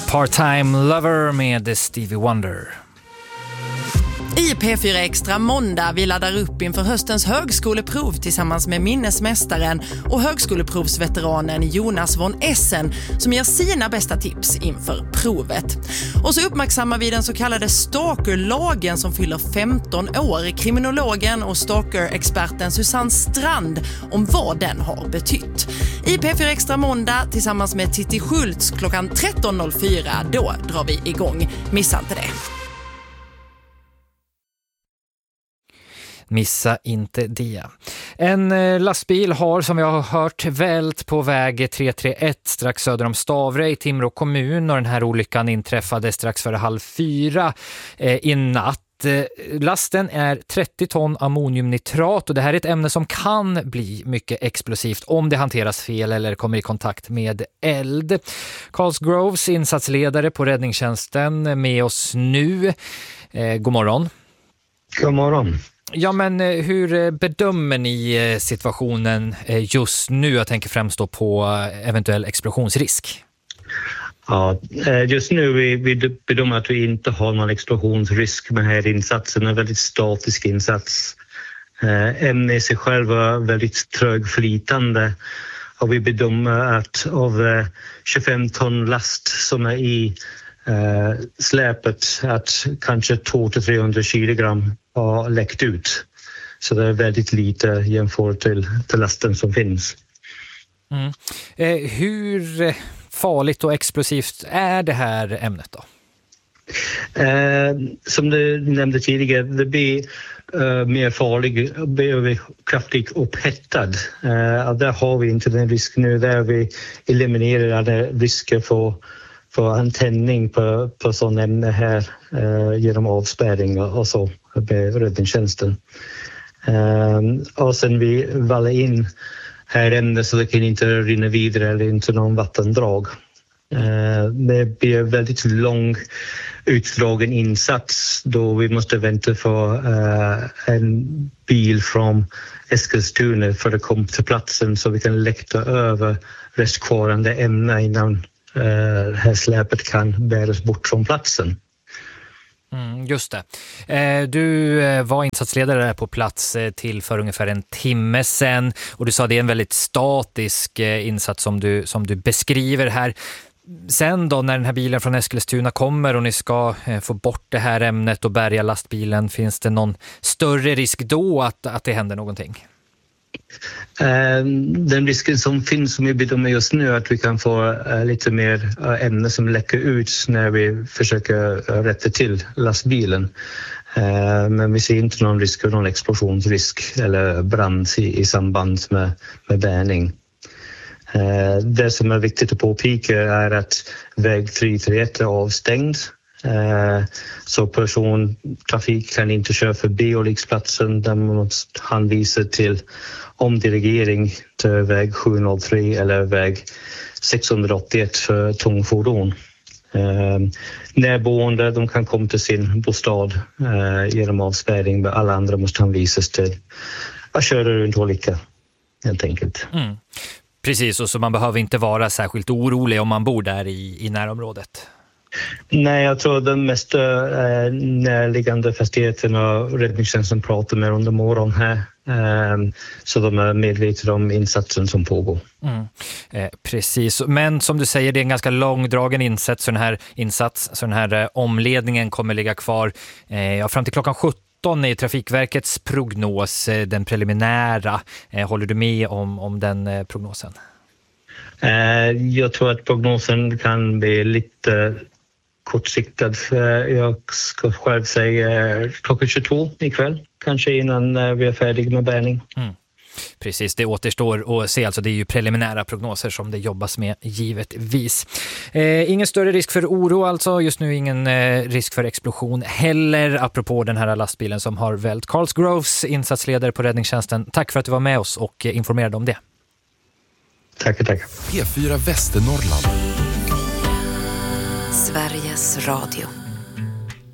Part-Time Lover med Stevie Wonder. I P4 Extra måndag vi laddar upp inför höstens högskoleprov tillsammans med minnesmästaren och högskoleprovsveteranen Jonas von Essen som ger sina bästa tips inför provet. Och så uppmärksammar vi den så kallade stalkerlagen som fyller 15 år. Kriminologen och stalker-experten Susanne Strand om vad den har betytt. I P4 Extra måndag tillsammans med Titti Schultz klockan 13.04, då drar vi igång. Missa inte det. Missa inte det. En lastbil har, som vi har hört, vält på väg 331 strax söder om Stavre i Timrå kommun, och den här olyckan inträffade strax före 3:30 i natt. Lasten är 30 ton ammoniumnitrat och det här är ett ämne som kan bli mycket explosivt om det hanteras fel eller kommer i kontakt med eld. Karlsgroves insatsledare på räddningstjänsten med oss nu. God morgon. God morgon. Ja, men hur bedömer ni situationen just nu? Jag tänker främst då på eventuell explosionsrisk. Ja, just nu vi bedömer att vi inte har någon explosionsrisk med den här insatsen. En väldigt statisk insats. Ämnet i sig själv är väldigt trögflytande. Och vi bedömer att av 25 ton last som är i släpet att kanske 200-300 kilogram har läckt ut. Så det är väldigt lite jämfört till lasten som finns. Hur farligt och explosivt är det här ämnet då? Som du nämnde tidigare, det blir mer farligt, blir kraftigt upphettad. Där har vi inte den risk nu, där vi eliminerar alla risker för antändning på sån ämne här genom avspärring och så med räddningstjänsten. Och sen vi vallar in här ämnet så det kan inte rinna vidare eller inte någon vattendrag. Det blir väldigt lång utdragen insats då vi måste vänta för en bil från Eskilstuna för att komma till platsen så vi kan läkta över restkvarande ämnen innan här släpet kan bäras bort från platsen. Just det. Du var insatsledare på plats till för ungefär en timme sedan och du sa att det är en väldigt statisk insats som du beskriver här. Sen då när den här bilen från Eskilstuna kommer och ni ska få bort det här ämnet och bärga lastbilen, finns det någon större risk då att det händer någonting? Den risken som finns som vi bedömer just nu är att vi kan få lite mer ämne som läcker ut när vi försöker rätta till lastbilen. Men vi ser inte någon risk för någon explosionsrisk eller brand i samband med bärgning. Det som är viktigt att påpeka är att väg 331 är avstängd. Så persontrafik kan inte köra förbi olycksplatsen där man måste hänvisa till omdirigering till väg 703 eller väg 681 för tungfordon. Närboende de kan komma till sin bostad genom avspärrning, men alla andra måste hänvisas till att köra runt olycka helt enkelt. Precis, och så man behöver inte vara särskilt orolig om man bor där i närområdet. Nej, jag tror den mest närliggande fastigheterna och räddningstjänsten pratar med under morgon här. Så de är medvetna om insatsen som pågår. Precis, men som du säger det är en ganska långdragen insats. Så den här omledningen kommer ligga kvar fram till klockan 17 i Trafikverkets prognos, den preliminära. Håller du med om den prognosen? Jag tror att prognosen kan bli lite kortsiktad. Jag ska själv säga klockan 22 ikväll, kanske innan vi är färdiga med bärgning. Precis, det återstår att se. Alltså det är ju preliminära prognoser som det jobbas med givetvis. Ingen större risk för oro alltså. Just nu ingen risk för explosion heller. Apropå den här lastbilen som har vält. Karlsgroves, insatsledare på räddningstjänsten. Tack för att du var med oss och informerade om det. Tack. P4 Västernorrland. Sveriges Radio.